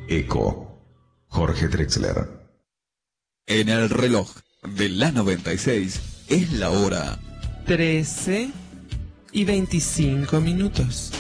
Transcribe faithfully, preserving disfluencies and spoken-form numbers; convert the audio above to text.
Eco, Jorge Drexler. En el reloj de la noventa y seis es la hora trece y veinticinco minutos.